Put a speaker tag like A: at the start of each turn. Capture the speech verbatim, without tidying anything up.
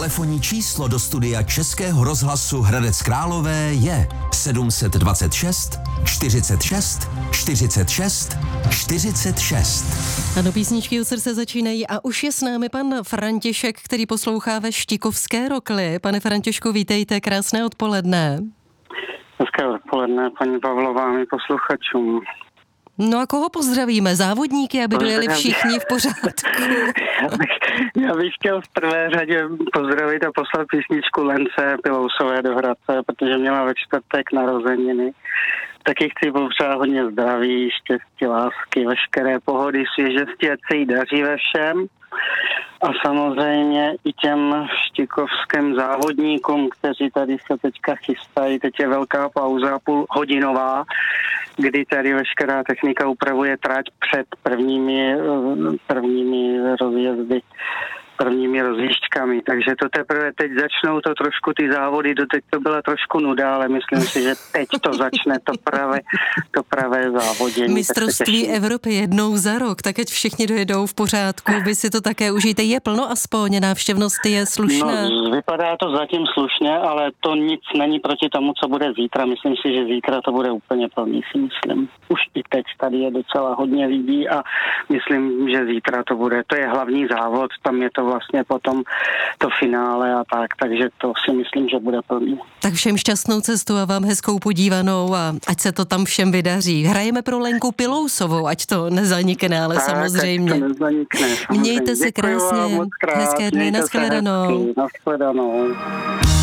A: Telefonní číslo do studia Českého rozhlasu Hradec Králové je sedm set dvacet šest čtyřicet šest čtyřicet šest čtyřicet šest.
B: Ano, písničky od srdce začínají a už je s námi pan František, který poslouchá ve Štikovské Rokli. Pane Františku, vítejte, krásné odpoledne.
C: Hezké odpoledne, paní Pavlová, my posluchačům.
B: No a koho pozdravíme? Závodníky, aby dojeli všichni v pořádku.
C: Já bych, já bych chtěl v prvé řadě pozdravit a poslat písničku Lence Pilousové do Hradce, protože měla ve čtvrtek narozeniny. Taky chci popřát hodně zdraví, štěstí, lásky, veškeré pohody, svěžesti, ať se jí daří ve všem. A samozřejmě i těm štikovským závodníkům, kteří tady se teďka chystají. Teď je velká pauza, půl hodinová, kdy tady veškerá technika upravuje trať před prvními, prvními rozjezdy, prvními rozjížďkami. Takže to teprve teď začnou to trošku ty závody, doteď to byla trošku nuda, ale myslím si, že teď to začne to pravé, to pravé závodění.
B: Mistrovství Evropy jednou za rok, tak ať všichni dojedou v pořádku, vy si to také užijte. Je plno aspoň, návštěvnost je slušná?
C: No, vypadá to zatím slušně, ale to nic není proti tomu, co bude zítra. Myslím si, že zítra to bude úplně plný, si myslím. Už i teď tady je docela hodně lidí a myslím, že zítra to bude. To je hlavní závod, tam je to vlastně potom to finále a tak, takže to si myslím, že bude plný.
B: Tak všem šťastnou cestu a vám hezkou podívanou a ať se to tam všem vydaří. Hrajeme pro Lenku Pilousovou, ať to nezanikne, ale
C: tak,
B: samozřejmě.
C: To nezanikne, samozřejmě.
B: Mějte se krásně, hezké dny, nashledanou.
C: Nashledanou.